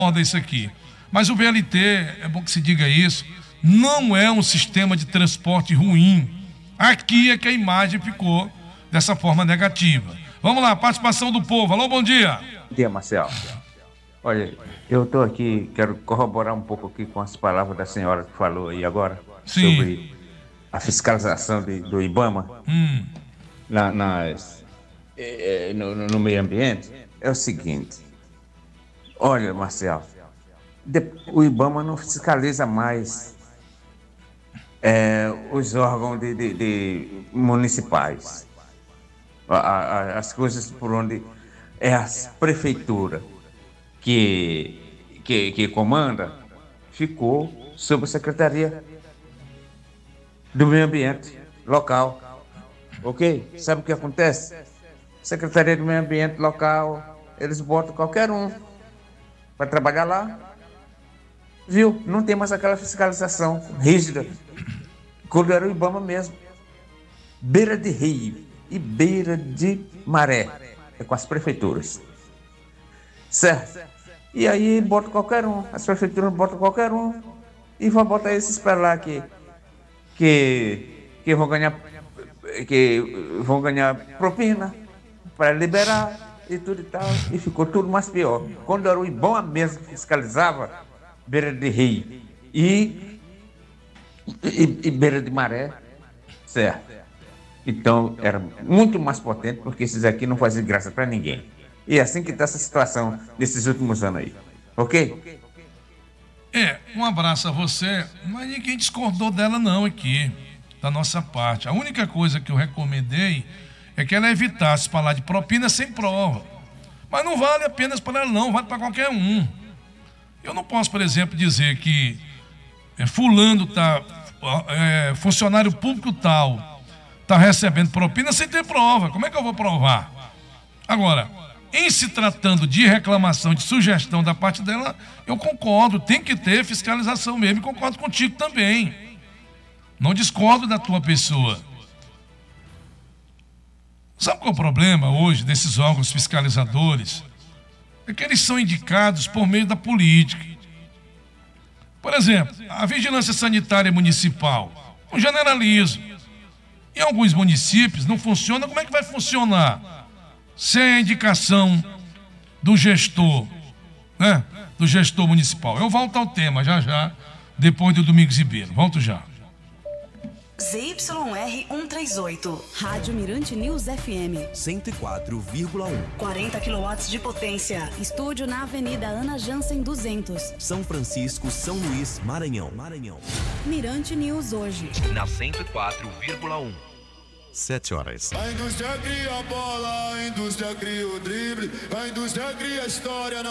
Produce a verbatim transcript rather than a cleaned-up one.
incomoda isso aqui. Mas o V L T, é bom que se diga isso, não é um sistema de transporte ruim. Aqui é que a imagem ficou dessa forma negativa. Vamos lá, participação do povo. Alô, bom dia. Bom dia, Marcel. Olha, eu estou aqui, quero corroborar um pouco aqui com as palavras da senhora que falou aí agora. Sim. Sobre a fiscalização de, do IBAMA hum. na, nas, é, no, no meio ambiente. É o seguinte, olha, Marcel, de, o IBAMA não fiscaliza mais é, os órgãos de, de, de municipais. A, a, as coisas por onde é a prefeitura que, que, que comanda, ficou sob a Secretaria do Meio Ambiente local. Ok? Sabe o que acontece? Secretaria do Meio Ambiente local, eles botam qualquer um para trabalhar lá. Viu? Não tem mais aquela fiscalização rígida. Quando era o IBAMA mesmo. Beira de rio e beira de maré. É com as prefeituras. Certo? E aí bota qualquer um. As prefeituras botam qualquer um. E vão botar esses para lá que, que, que vão ganhar que vão ganhar propina para liberar e tudo e tal. E ficou tudo mais pior. Quando era o IBAMA mesmo que fiscalizava beira de rio e, e, e beira de maré. Certo? Então, era muito mais potente, porque esses aqui não faziam graça para ninguém. E é assim que está essa situação nesses últimos anos aí. Ok? É, um abraço a você, mas ninguém discordou dela não aqui, da nossa parte. A única coisa que eu recomendei é que ela evitasse falar de propina sem prova. Mas não vale apenas para ela não, vale para qualquer um. Eu não posso, por exemplo, dizer que é, fulano tá, é, funcionário público tal, está recebendo propina sem ter prova. Como é que eu vou provar? Agora, em se tratando de reclamação, de sugestão da parte dela, eu concordo, tem que ter fiscalização mesmo, e concordo contigo também. Não discordo da tua pessoa. Sabe qual é o problema hoje desses órgãos fiscalizadores? É que eles são indicados por meio da política. Por exemplo, a vigilância sanitária municipal, um generalismo. Em alguns municípios não funciona, como é que vai funcionar? Sem a indicação do gestor, né? Do gestor municipal. Eu volto ao tema já já, depois do Domingos Ribeiro. Volto já. Z Y R cento e trinta e oito. Rádio Mirante News F M. cento e quatro vírgula um. quarenta quilowatts de potência. Estúdio na Avenida Ana Jansen duzentos. São Francisco, São Luís, Maranhão. Maranhão. Mirante News hoje. Na cento e quatro vírgula um. Sete horas. A indústria cria a bola, a indústria cria o drible, a indústria cria a história.